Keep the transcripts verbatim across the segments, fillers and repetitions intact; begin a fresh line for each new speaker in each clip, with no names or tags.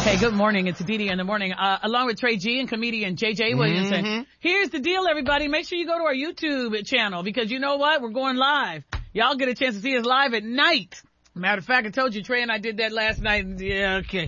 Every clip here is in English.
Hey, good morning. It's Dee Dee in the morning, uh, along with Trey G and comedian J J Williamson. Mm-hmm. Here's the deal, everybody. Make sure you go to our YouTube channel because you know what? We're going live. Y'all get a chance to see us live at night. Matter of fact, I told you Trey and I did that last night. Yeah, okay.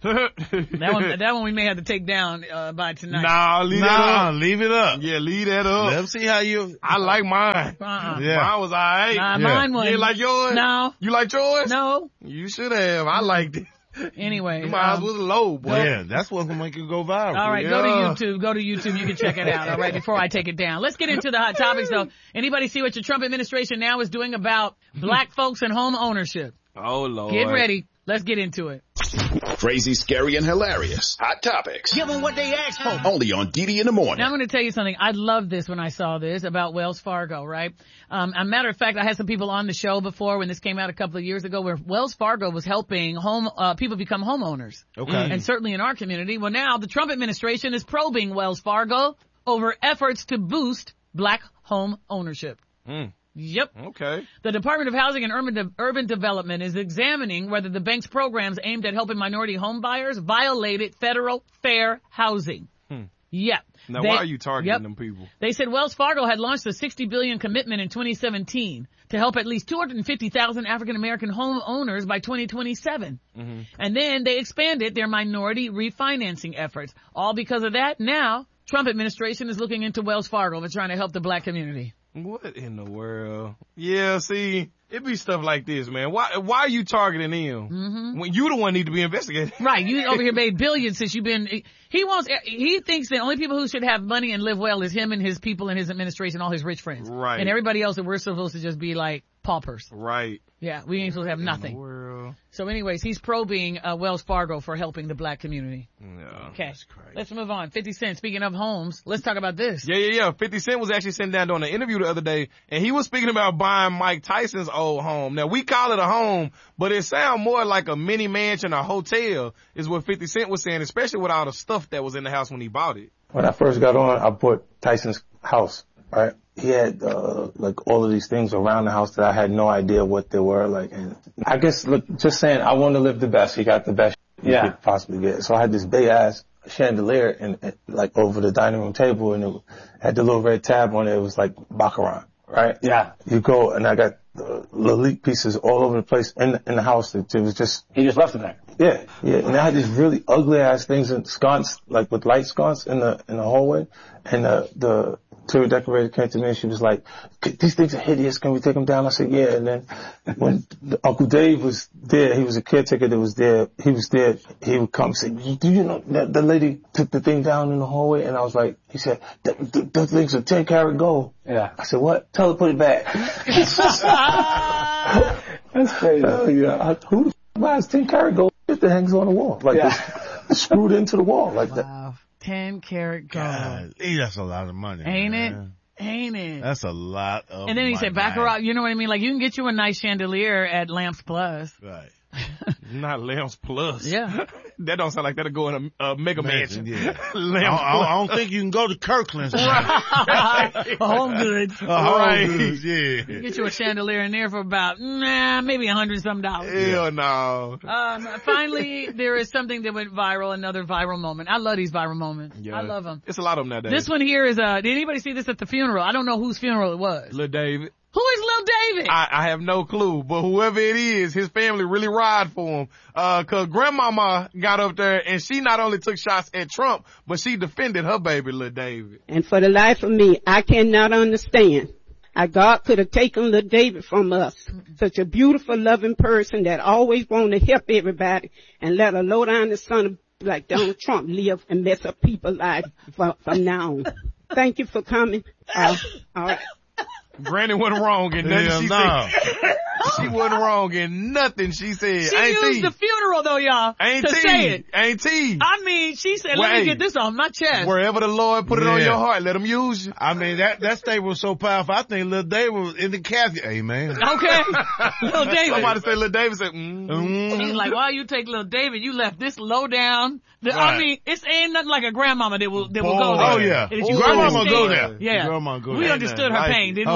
that one, that one we may have to take down uh, by tonight.
Nah, leave
nah,
that up.
leave it up.
Yeah, leave that up.
Let's see how you.
I like mine.
Uh-uh.
Yeah.
Mine was alright.
Nah,
Yeah.
mine
You
was.
didn't like yours?
No.
You like yours?
No.
You should have. I liked it.
Anyway.
Mine
um,
was low, boy.
Yeah, that's what's gonna make it go viral.
All right,
Yeah.
go to YouTube. Go to YouTube. You can check it out, all right, before I take it down. Let's get into the hot topics, though. Anybody see what your Trump administration now is doing about black folks and home ownership?
Oh, Lord.
Get ready. Let's get into it.
Crazy, scary, and hilarious. Hot topics.
Give them what they asked for.
Only on Dee Dee in the morning.
Now I'm going to tell you something. I loved this when I saw this about Wells Fargo, right? Um, a matter of fact, I had some people on the show before when this came out a couple of years ago where Wells Fargo was helping home, uh, people become homeowners.
Okay.
And certainly in our community. Well, now the Trump administration is probing Wells Fargo over efforts to boost black home ownership.
Mm.
Yep.
Okay.
The Department of Housing and Urban, De- Urban Development is examining whether the bank's programs aimed at helping minority home buyers violated federal fair housing.
Hmm.
Yeah.
Now,
They-
why are you targeting
yep.
them people?
They said Wells Fargo had launched a sixty billion dollars commitment in twenty seventeen to help at least two hundred fifty thousand African American home owners by twenty twenty-seven. Mm-hmm. And then they expanded their minority refinancing efforts. All because of that, now Trump administration is looking into Wells Fargo and trying to help the black community.
What in the world? Yeah, see, it be stuff like this, man. Why why are you targeting him? Mm-hmm. When you the one need to be investigated.
Right. You over here made billions since you've been, he wants, he thinks the only people who should have money and live well is him and his people and his administration, all his rich friends.
Right.
And everybody else that we're supposed to just be like paupers.
Right.
Yeah. We ain't supposed to have nothing.
In the world.
So anyways, he's probing uh, Wells Fargo for helping the black community.
Yeah.
Okay. Let's move on. fifty Cent, speaking of homes, let's talk about this.
Yeah, yeah, yeah. fifty Cent was actually sitting down doing an interview the other day, and he was speaking about buying Mike Tyson's old home. Now, we call it a home, but it sounds more like a mini mansion or hotel is what fifty Cent was saying, especially with all the stuff that was in the house when he bought it.
When I first got on, I bought Tyson's house, right? He had, uh, like all of these things around the house that I had no idea what they were, like, and I guess, look, just saying, I want to live the best. He got the best you
Yeah.
could possibly get. So I had this big ass chandelier and, and like over the dining room table, and it had the little red tab on it. It was like Baccarat, right?
Yeah.
You go, and I got the Lalique pieces all over the place in the, in the house. It, it was just,
He just left them there.
yeah, yeah. And I had these really ugly ass things in sconce, like with light sconce in the, in the hallway. And the, the interior decorator came to me and she was like, these things are hideous. Can we take them down? I said, yeah. And then when the, Uncle Dave was there, he was a caretaker that was there. He was there. He would come and say, do you know that the lady took the thing down in the hallway? And I was like, he said, those things are ten karat gold.
Yeah.
I said, what? Tell her to put it back. That's crazy. Uh, yeah. I, who the f- buys ten karat gold that hangs on the wall? Like
Yeah.
it's screwed into the wall like that.
Wow. ten karat gold.
God, that's a lot of money.
Ain't
man.
it? Ain't it?
That's a lot of
And then he
money.
said Baccarat, you know what I mean? Like you can get you a nice chandelier at Lamps Plus.
Right.
Not Lamps Plus.
Yeah.
That don't sound like that'll go in a, a mega
Mansion,
mansion.
yeah. I,
Lamps
don't, I, don't,
Plus.
I don't think you can go to Kirkland's.
Home goods.
Uh, Home
Right.
Goods, yeah.
Get you a chandelier in there for about, nah, maybe a hundred some dollars.
Hell no.
Um, finally, there is something that went viral, another viral moment. I love these viral moments.
Yeah.
I love them.
It's a lot of them nowadays.
This one here is, uh, did anybody see this at the funeral? I don't know whose funeral it was.
Lil David.
Who is Lil David?
I, I have no clue, but whoever it is, his family really ride for him. Uh, cause grandmama got up there and she not only took shots at Trump, but she defended her baby, Lil David.
And for the life of me, I cannot understand how God could have taken Lil David from us. Such a beautiful, loving person that always wanted to help everybody and let a low down the son of like Donald Trump live and mess up people's lives from, from now on. Thank you for coming. Uh, all right.
Granny wasn't wrong in nothing
Hell
she
no.
said. She wasn't wrong in nothing she said.
She
Ain't
used
T.
the funeral though, y'all,
Ain't
to
T.
say it.
Ain't T.
I mean, she said, let
Well,
me
hey,
get this on my chest.
Wherever the Lord put it on
Yeah.
your heart, let him use you.
I mean, that, that statement was so powerful. I think Lil David was in the casket. Amen.
Okay. Lil David.
Somebody said Lil David said, mm.
Mm.
He's like, why you take Lil David? You left this low down. The, I
Right.
mean, it's ain't nothing like a grandmama that will, that will
Boy.
go there.
Oh, yeah.
That you
Grandmama
understand.
go there.
Yeah.
Grandma go
we
there.
understood her
Like
pain,
it.
didn't
Oh,
we?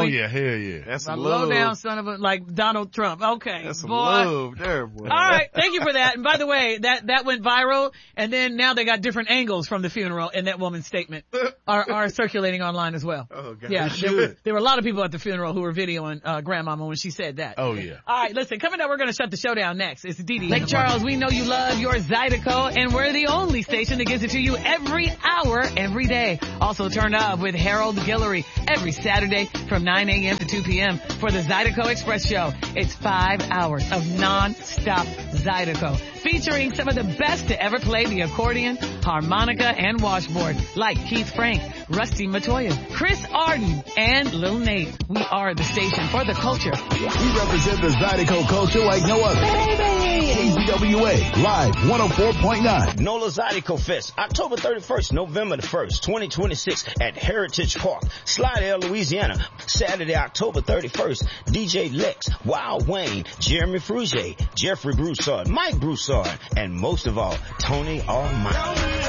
yeah, hell yeah.
That's
A
some
low
love.
down son of a, like Donald Trump. Okay.
That's some
boy.
love there, boy.
All right. Thank you for that. And by the way, that, that went viral. And then now they got different angles from the funeral, and that woman's statement are, are circulating online as well.
Oh, God.
Yeah.
They
There were,
should.
there were a lot of people at the funeral who were videoing, uh, grandmama when she said that.
Oh, yeah.
All right. Listen, coming up, we're going to shut the show down next. It's Dee Dee. Lake Charles, we know you love your Zydeco, and we're the only station that gives it to you every hour, every day. Also turn up with Harold Guillory every Saturday from nine a.m. to two p.m. for the Zydeco Express Show. It's five hours of non-stop Zydeco, featuring some of the best to ever play the accordion, harmonica, and washboard, like Keith Frank, Rusty Matoya, Chris Arden, and Lil Nate. We are the station for the culture.
We represent the Zydeco culture like no other. K Z W A, live one oh four point nine.
NOLA Zydeco Fest, October thirty-first, November the first, twenty twenty-six at Heritage Park, Slidell, Louisiana. Saturday, October thirty-first, D J Lex, Wild Wayne, Jeremy Frugier, Jeffrey Broussard, Mike Broussard, and most of all, Tony Armani.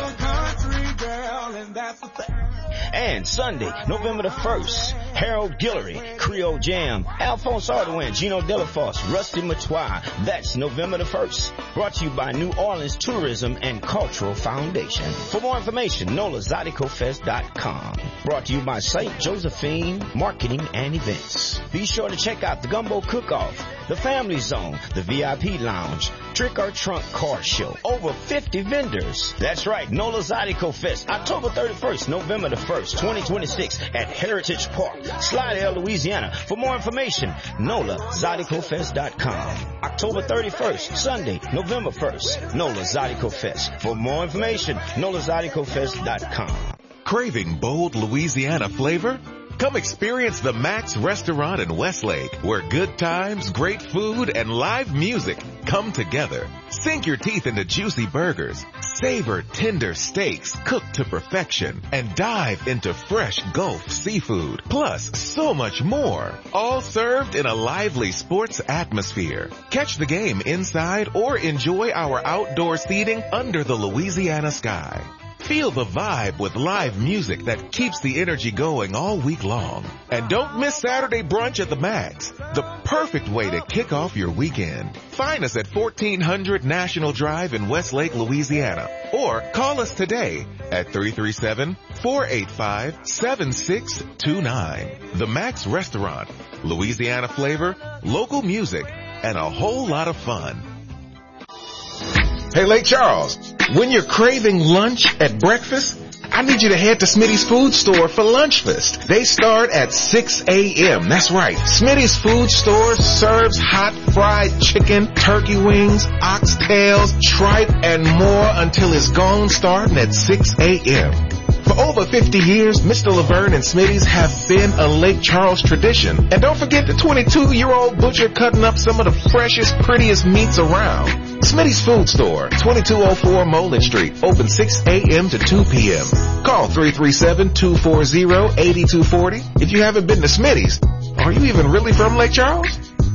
And Sunday, November the first, Harold Guillory, Creole Jam, Alphonse Ardoin, Gino Delafosse, Rusty Matois. That's November the first. Brought to you by New Orleans Tourism and Cultural Foundation. For more information, nola zydeco fest dot com. Brought to you by Saint Josephine Marketing and Events. Be sure to check out the Gumbo Cook-Off, the Family Zone, the V I P Lounge, Trick or Trunk Car Show. Over fifty vendors. That's right, NOLA Zydeco Fest, October thirty-first, November the first, twenty twenty-six at Heritage Park, Slidell, Louisiana. For more information, nola zydeco fest dot com. October thirty-first, Sunday, November first, NOLA Zydeco Fest. For more information, nola zydeco fest dot com.
Craving bold Louisiana flavor? Come experience the Max Restaurant in Westlake, where good times, great food, and live music come together. Sink your teeth into juicy burgers, savor tender steaks cooked to perfection, and dive into fresh Gulf seafood. Plus, so much more. All served in a lively sports atmosphere. Catch the game inside or enjoy our outdoor seating under the Louisiana sky. Feel the vibe with live music that keeps the energy going all week long. And don't miss Saturday brunch at the Max, the perfect way to kick off your weekend. Find us at fourteen hundred National Drive in Westlake, Louisiana, or call us today at three three seven, four eight five, seven six two nine. The Max Restaurant, Louisiana flavor, local music, and a whole lot of fun.
Hey, Lake Charles, when you're craving lunch at breakfast, I need you to head to Smitty's Food Store for Lunchfest. They start at six a.m. That's right. Smitty's Food Store serves hot fried chicken, turkey wings, oxtails, tripe, and more until it's gone starting at six a.m. For over fifty years, Mister Laverne and Smitty's have been a Lake Charles tradition. And don't forget the twenty-two-year-old butcher cutting up some of the freshest, prettiest meats around. Smitty's Food Store, twenty-two oh four Moreland Street, open six a.m. to two p.m. Call three three seven, two four zero, eight two four zero. If you haven't been to Smitty's, are you even really from Lake Charles?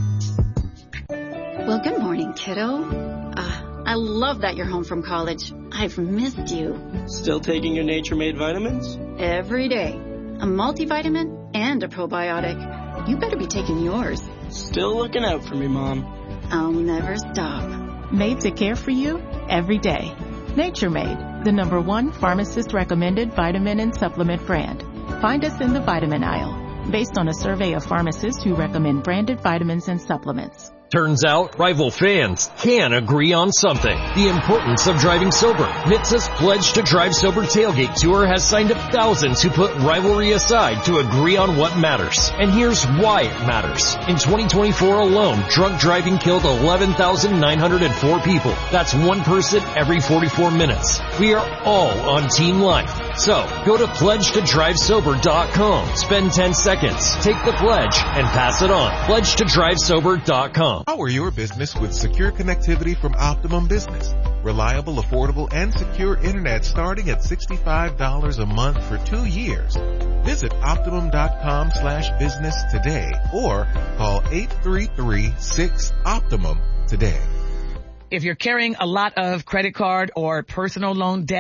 Well, good morning, kiddo. Uh, I love that you're home from college. I've missed you.
Still taking your Nature Made vitamins?
Every day. A multivitamin and a probiotic. You better be taking yours.
Still looking out for me, Mom.
I'll never stop.
Made to care for you every day. Nature Made, the number one pharmacist recommended vitamin and supplement brand. Find us in the vitamin aisle, based on a survey of pharmacists who recommend branded vitamins and supplements.
Turns out, rival fans can agree on something. The importance of driving sober. N H T S A's Pledge to Drive Sober Tailgate Tour has signed up thousands who put rivalry aside to agree on what matters. And here's why it matters. In twenty twenty-four alone, drunk driving killed eleven thousand nine hundred four people. That's one person every forty-four minutes. We are all on Team Life. So, go to pledge to drive sober dot com. Spend ten seconds, take the pledge, and pass it on. pledge to drive sober dot com.
Power your business with secure connectivity from Optimum Business. Reliable, affordable, and secure internet starting at sixty-five dollars a month for two years. Visit Optimum.com slash business today or call eight three three, six, Optimum today.
If you're carrying a lot of credit card or personal loan debt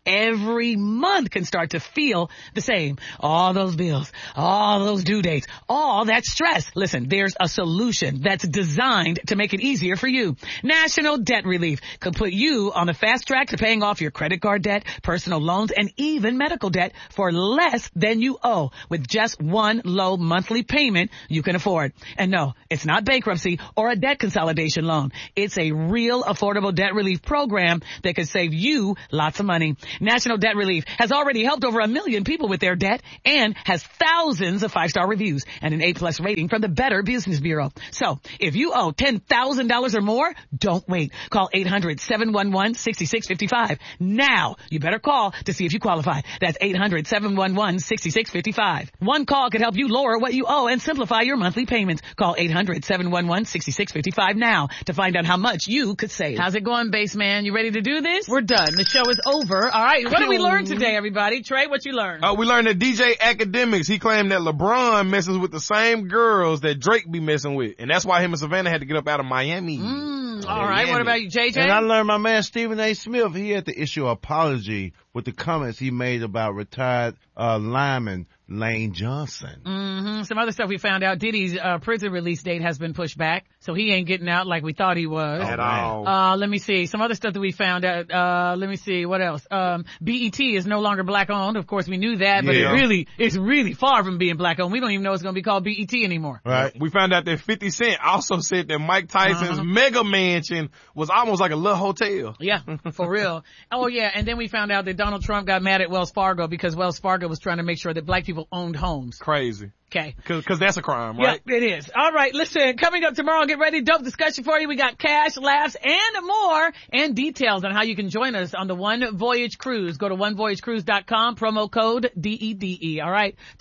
every month can start to feel the same. All those bills, all those due dates, all that stress. Listen, there's a solution that's designed to make it easier for you. National Debt Relief could put you on the fast track to paying off your credit card debt, personal loans, and even medical debt for less than you owe with just one low monthly payment you can afford. And no, it's not bankruptcy or a debt consolidation loan. It's a real affordable debt relief program that could save you lots of money. National Debt Relief has already helped over a million people with their debt and has thousands of five-star reviews and an A-plus rating from the Better Business Bureau. So if you owe ten thousand dollars or more, don't wait. Call eight hundred, seven one one, six six five five. Now, you better call to see if you qualify. That's eight hundred, seven one one, six six five five. One call could help you lower what you owe and simplify your monthly payments. Call eight hundred, seven one one, six six five five now to find out how much you could save. How's it going, Baseman? You ready to do this? We're done. The show is over. All right. What did we learn today, everybody? Trey, what you learned?
Uh, we learned that D J Academics, he claimed that LeBron messes with the same girls that Drake be messing with. And that's why him and Savannah had to get up out of Miami.
Mm, all right. Miami. What about you, J J?
And I learned my man Stephen A. Smith, he had to issue an apology with the comments he made about retired uh, lineman Lane Johnson.
Mm-hmm. Some other stuff we found out. Diddy's uh, prison release date has been pushed back, so he ain't getting out like we thought he was.
At all.
Uh, let me see. Some other stuff that we found out. Uh, let me see. What else? Um, B E T is no longer black owned. Of course, we knew that, but yeah. it really, it's really far from being black owned. We don't even know it's going to be called B E T anymore.
Right. We found out that fifty Cent also said that Mike Tyson's uh-huh. mega mansion was almost like a little hotel.
Yeah, for real. Oh yeah. And then we found out that Donald Trump got mad at Wells Fargo because Wells Fargo was trying to make sure that black people owned homes.
Crazy.
Okay.
Cause, cause that's a crime, right?
Yeah, it is. All right, listen, coming up tomorrow, get ready. Dope discussion for you. We got cash, laughs, and more, and details on how you can join us on the One Voyage Cruise. Go to one voyage cruise dot com, promo code D E D E. All right.